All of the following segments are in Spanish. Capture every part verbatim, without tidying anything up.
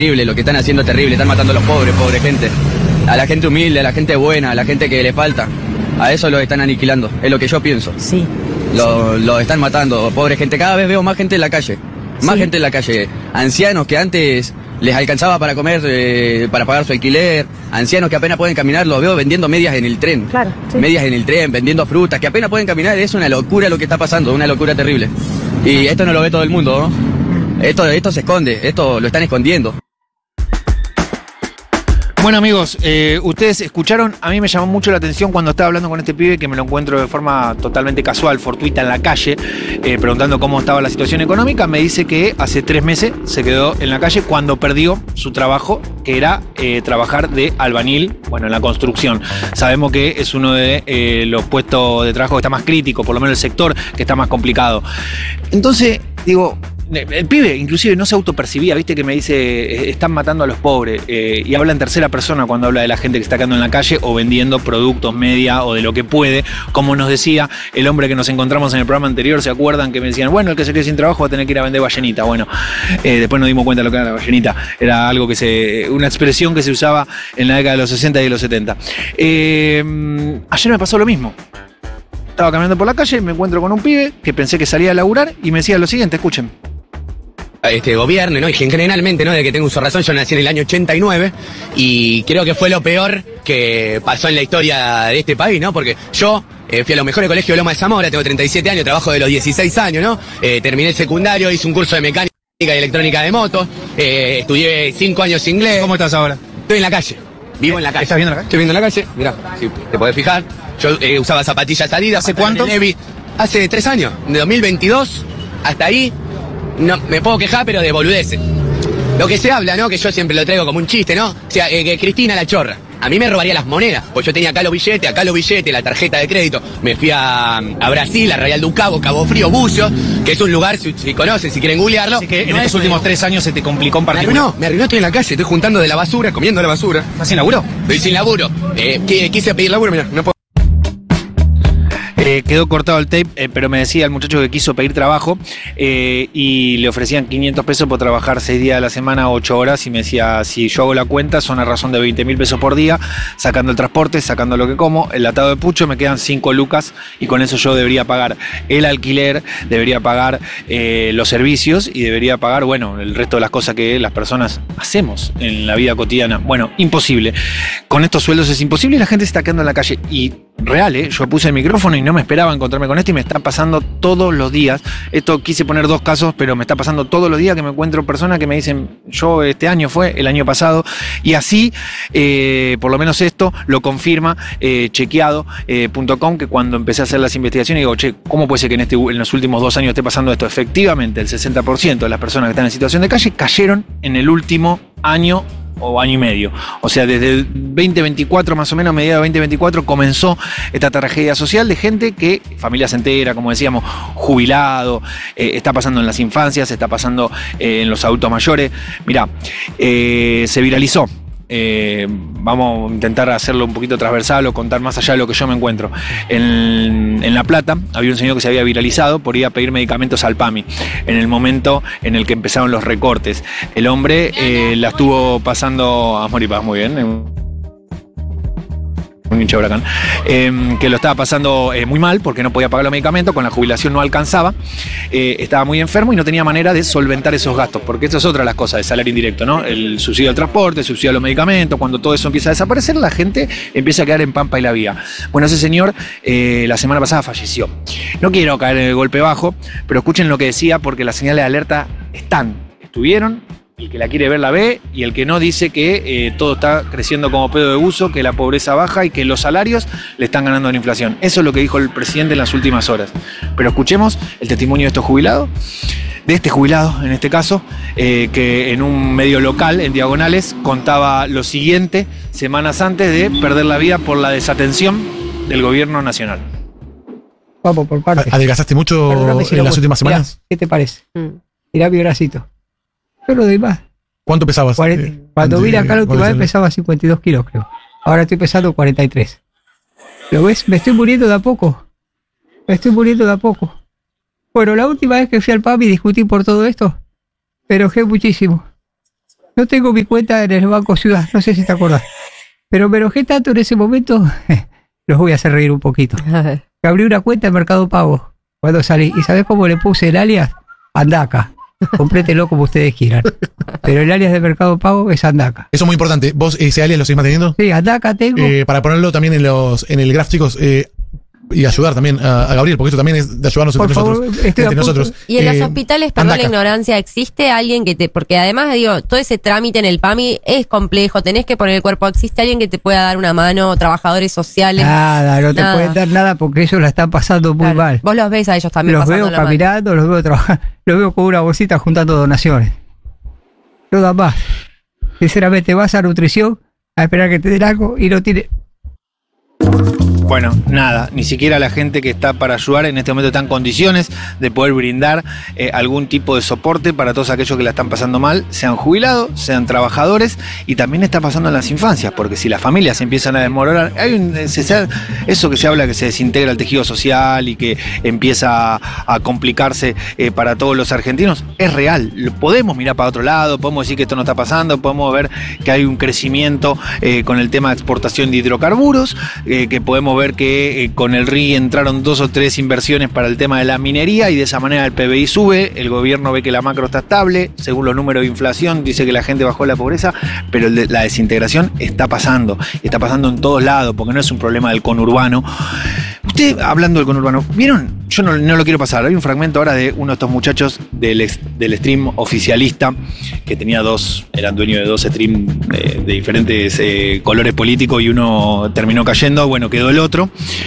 terrible, lo que están haciendo es terrible, están matando a los pobres, pobre gente. A la gente humilde, a la gente buena, a la gente que le falta. A eso lo están aniquilando, es lo que yo pienso. Sí. Lo, lo están matando, pobre gente. Cada vez veo más gente en la calle. Más sí. gente en la calle. Ancianos que antes les alcanzaba para comer, eh, para pagar su alquiler. Ancianos que apenas pueden caminar, los veo vendiendo medias en el tren. Claro. Sí. Medias en el tren, vendiendo frutas, que apenas pueden caminar. Es una locura lo que está pasando, una locura terrible. Y esto no lo ve todo el mundo, ¿no? Esto, esto se esconde, esto lo están escondiendo. Bueno, amigos, eh, ustedes escucharon, a mí me llamó mucho la atención cuando estaba hablando con este pibe, que me lo encuentro de forma totalmente casual, fortuita en la calle, eh, preguntando cómo estaba la situación económica. Me dice que hace tres meses se quedó en la calle cuando perdió su trabajo, que era eh, trabajar de albañil, bueno, en la construcción. Sabemos que es uno de eh, los puestos de trabajo que está más crítico, por lo menos el sector que está más complicado. Entonces, digo... El pibe inclusive no se autopercibía, viste que me dice, están matando a los pobres, eh, y habla en tercera persona cuando habla de la gente que está quedando en la calle o vendiendo productos media o de lo que puede, como nos decía el hombre que nos encontramos en el programa anterior. ¿Se acuerdan que me decían, bueno, el que se quede sin trabajo va a tener que ir a vender ballenita? Bueno, eh, después nos dimos cuenta de lo que era la ballenita, era algo que se, una expresión que se usaba en la década de los sesenta y de los setenta. Eh, ayer me pasó lo mismo. Estaba caminando por la calle y me encuentro con un pibe que pensé que salía a laburar y me decía lo siguiente, escuchen. Este gobierno, ¿no? Y generalmente, ¿no? De que tengo uso de razón, yo nací en el año ochenta y nueve y creo que fue lo peor que pasó en la historia de este país, ¿no? Porque yo eh, fui a los mejores colegios de Loma de Zamora, tengo treinta y siete años, trabajo de los dieciséis años, ¿no? Eh, terminé el secundario, hice un curso de mecánica y electrónica de motos, eh, estudié cinco años inglés. ¿Cómo estás ahora? Estoy en la calle, vivo en la calle. ¿Estás viendo la calle? Estoy viendo en la calle, mirá, si te podés fijar, yo eh, usaba zapatillas Adidas. ¿Hace cuánto? Levi, hace tres años, de dos mil veintidós hasta ahí. No me puedo quejar, pero de boludeces. Lo que se habla, ¿no? Que yo siempre lo traigo como un chiste, ¿no? O sea, eh, que Cristina la chorra. A mí me robaría las monedas, pues yo tenía acá los billetes, acá los billetes, la tarjeta de crédito. Me fui a, a Brasil, a Real do Cabo, Cabo Frío, Bucios, que es un lugar, si, si conocen, si quieren googlearlo. Así que en no estos últimos tres años se te complicó en Me particular. arruinó, me arruinó, estoy en la calle, estoy juntando de la basura, comiendo la basura. ¿Estás sin laburo? Estoy sin laburo. Eh, quise pedir laburo, mira, no puedo. Eh, quedó cortado el tape, eh, pero me decía el muchacho que quiso pedir trabajo eh, y le ofrecían quinientos pesos por trabajar seis días a la semana, ocho horas, y me decía, si yo hago la cuenta, son a razón de veinte mil pesos por día, sacando el transporte, sacando lo que como, el atado de pucho, me quedan cinco lucas y con eso yo debería pagar el alquiler, debería pagar eh, los servicios y debería pagar, bueno, el resto de las cosas que las personas hacemos en la vida cotidiana. Bueno, imposible. Con estos sueldos es imposible y la gente se está quedando en la calle. Y real, ¿eh? Yo puse el micrófono y no me esperaba encontrarme con esto y me está pasando todos los días. Esto quise poner dos casos, pero me está pasando todos los días que me encuentro personas que me dicen, yo este año fue, el año pasado, y así, eh, por lo menos esto lo confirma eh, chequeado punto com, eh, que cuando empecé a hacer las investigaciones digo, che, ¿cómo puede ser que en, este, en los últimos dos años esté pasando esto? Efectivamente, el sesenta por ciento de las personas que están en situación de calle cayeron en el último año o año y medio. O sea, desde el veinte veinticuatro, más o menos, mediados de veinte veinticuatro, comenzó esta tragedia social de gente que, familias enteras, como decíamos, jubilado, eh, está pasando en las infancias, está pasando eh, en los adultos mayores. Mirá, eh, se viralizó. Eh, vamos a intentar hacerlo un poquito transversal o contar más allá de lo que yo me encuentro. En, en La Plata había un señor que se había viralizado por ir a pedir medicamentos al PAMI en el momento en el que empezaron los recortes. El hombre eh, la estuvo pasando a morir, muy bien. Un hincha de Huracán, eh, que lo estaba pasando eh, muy mal porque no podía pagar los medicamentos, con la jubilación no alcanzaba, eh, estaba muy enfermo y no tenía manera de solventar esos gastos, porque eso es otra de las cosas de salario indirecto, ¿no? El subsidio al transporte, el subsidio a los medicamentos, cuando todo eso empieza a desaparecer, la gente empieza a quedar en pampa y la vía. Bueno, ese señor eh, la semana pasada falleció. No quiero caer en el golpe bajo, pero escuchen lo que decía porque las señales de alerta están, estuvieron. El que la quiere ver la ve y el que no dice que eh, todo está creciendo como pedo de buzo, que la pobreza baja y que los salarios le están ganando a la inflación. Eso es lo que dijo el presidente en las últimas horas. Pero escuchemos el testimonio de estos jubilados, de este jubilado en este caso, eh, que en un medio local, en Diagonales, contaba lo siguiente semanas antes de perder la vida por la desatención del gobierno nacional. Vamos por partes. ¿Adelgazaste mucho Perdóname si en lo las puedo- últimas Mirá, semanas? ¿qué te parece? Mirá mi bracito. Yo lo doy más. ¿Cuánto pesabas? cuarenta. Eh, Cuando antes vine de- acá la última ¿cuál es vez el- pesaba cincuenta y dos kilos, creo. Ahora estoy pesando cuarenta y tres. ¿Lo ves? Me estoy muriendo de a poco. Me estoy muriendo de a poco. Bueno, la última vez que fui al PAMI y discutí por todo esto, me enojé muchísimo. no tengo mi cuenta en el Banco Ciudad, no sé si te acordás. Pero me enojé tanto en ese momento, los voy a hacer reír un poquito. A ver. Que abrí una cuenta en Mercado Pago cuando salí. ¿Y sabés cómo le puse el alias? Andaca. Complételo como ustedes quieran. Pero el alias de Mercado Pago es Andaca. Eso es muy importante. ¿Vos ese alias lo seguís manteniendo? Sí, Andaca tengo. Eh, para ponerlo también en los en el graph, chicos, eh, y ayudar también a, a Gabriel, porque esto también es de ayudarnos Por entre favor, nosotros. estoy a Entre punto. nosotros. Y en Eh, los hospitales, perdón la Andaca. ignorancia, ¿existe alguien que te...? Porque además, digo, todo ese trámite en el P A M I es complejo, tenés que poner el cuerpo. ¿Existe alguien que te pueda dar una mano, trabajadores sociales? Nada, no te Nada. pueden dar nada porque ellos la están pasando muy Claro. mal. Vos los ves a ellos también Los veo pasándola mal. caminando, los veo trabajando, los veo con una bolsita juntando donaciones. No da más. Sinceramente, vas a nutrición a esperar que te den algo y no tiene... Bueno, nada, ni siquiera la gente que está para ayudar en este momento está en condiciones de poder brindar eh, algún tipo de soporte para todos aquellos que la están pasando mal, sean jubilados, sean trabajadores, y también está pasando en las infancias, porque si las familias se empiezan a desmoronar, hay un, se- se- eso que se habla que se desintegra el tejido social y que empieza a, a complicarse eh, para todos los argentinos, es real. Lo podemos mirar para otro lado, podemos decir que esto no está pasando, podemos ver que hay un crecimiento eh, con el tema de exportación de hidrocarburos, eh, que podemos ver que eh, con el R I entraron dos o tres inversiones para el tema de la minería y de esa manera el P B I sube, el gobierno ve que la macro está estable, según los números de inflación dice que la gente bajó la pobreza, pero el de- la desintegración está pasando, está pasando en todos lados, porque no es un problema del conurbano. Usted, hablando del conurbano, ¿vieron? Yo no, no lo quiero pasar, hay un fragmento ahora de uno de estos muchachos del, ex- del stream oficialista, que tenía dos, eran dueños de dos streams de, de diferentes eh, colores políticos y uno terminó cayendo, bueno, quedó el otro.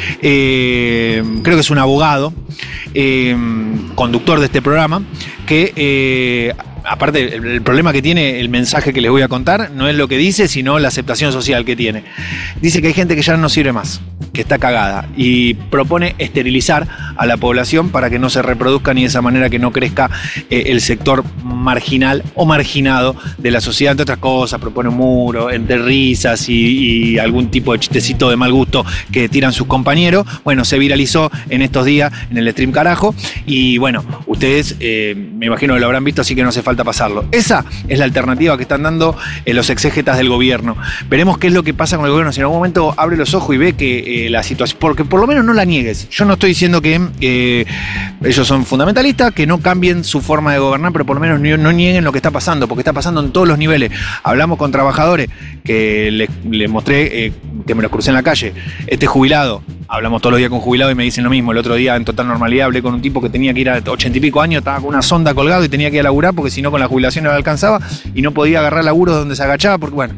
Eh, creo que es un abogado, eh, conductor de este programa, que... eh, aparte, el, el problema que tiene el mensaje que les voy a contar no es lo que dice, sino la aceptación social que tiene. Dice que hay gente que ya no sirve más, que está cagada, y propone esterilizar a la población para que no se reproduzcan y de esa manera que no crezca eh, el sector marginal o marginado de la sociedad. Entre otras cosas, propone un muro entre risas y, y algún tipo de chistecito de mal gusto que tiran sus compañeros. Bueno, se viralizó en estos días en el stream carajo, y bueno, ustedes eh, me imagino que lo habrán visto, así que no hace falta pasarlo. Esa es la alternativa que están dando eh, los exégetas del gobierno. Veremos qué es lo que pasa con el gobierno. Si en algún momento abre los ojos y ve que eh, la situación, porque por lo menos no la niegues. Yo no estoy diciendo que eh, ellos son fundamentalistas, que no cambien su forma de gobernar, pero por lo menos no, no nieguen lo que está pasando, porque está pasando en todos los niveles. Hablamos con trabajadores que les, les mostré, eh, que me los crucé en la calle. Este jubilado, hablamos todos los días con jubilados y me dicen lo mismo. El otro día, en total normalidad, hablé con un tipo que tenía que ir a ochenta y pico años, estaba con una sonda colgado y tenía que ir a laburar porque si no con la jubilación no le alcanzaba y no podía agarrar laburos donde se agachaba porque, bueno...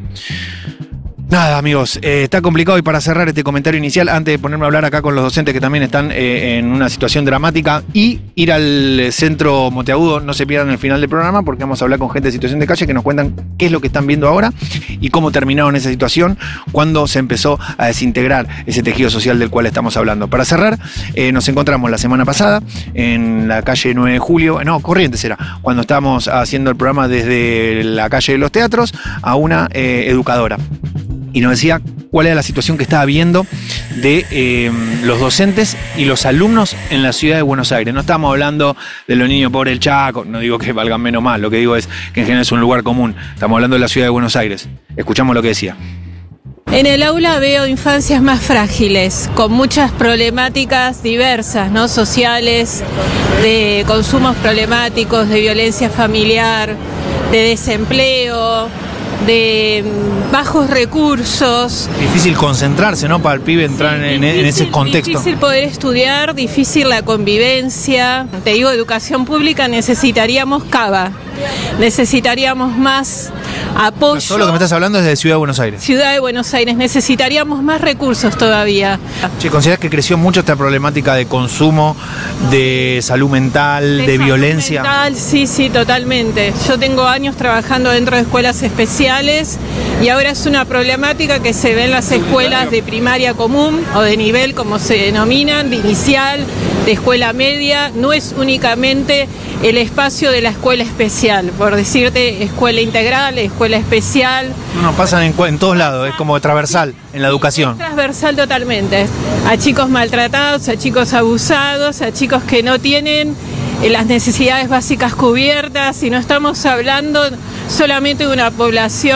Nada, amigos, eh, está complicado. Y para cerrar este comentario inicial, antes de ponerme a hablar acá con los docentes que también están eh, en una situación dramática, y ir al centro Monteagudo, no se pierdan el final del programa porque vamos a hablar con gente de situación de calle que nos cuentan qué es lo que están viendo ahora y cómo terminaron esa situación cuando se empezó a desintegrar ese tejido social del cual estamos hablando. Para cerrar, eh, nos encontramos la semana pasada en la calle nueve de julio, no, Corrientes era, cuando estábamos haciendo el programa desde la calle de los Teatros a una eh, educadora. Y nos decía cuál era la situación que estaba viendo de eh, los docentes y los alumnos en la ciudad de Buenos Aires. No estamos hablando de los niños pobres del Chaco, no digo que valgan menos mal, lo que digo es que en general es un lugar común. Estamos hablando de la ciudad de Buenos Aires. Escuchamos lo que decía. En el aula veo infancias más frágiles, con muchas problemáticas diversas, ¿no? Sociales, de consumos problemáticos, de violencia familiar, de desempleo, de mm, bajos recursos. Difícil concentrarse, ¿no? Para el pibe entrar en, en ese Difícil- contexto. Difícil poder estudiar, difícil la convivencia. Te digo, educación pública, necesitaríamos cava, necesitaríamos más apoyo. Todo lo que me estás hablando es de Ciudad de Buenos Aires. Ciudad de Buenos Aires, necesitaríamos más recursos todavía. Che, ¿considerás que creció mucho esta problemática de consumo, de salud mental, de, salud violencia? mental, sí, sí, totalmente. Yo tengo años trabajando dentro de escuelas especiales y ahora es una problemática que se ve en las escuelas de primaria común o de nivel, como se denominan, de inicial, de escuela media. No es únicamente el espacio de la escuela especial, por decirte escuela integral, escuela especial. No, pasan en, en todos lados, es como transversal en la educación. Transversal totalmente. A chicos maltratados, a chicos abusados, a chicos que no tienen eh, las necesidades básicas cubiertas y no estamos hablando solamente de una población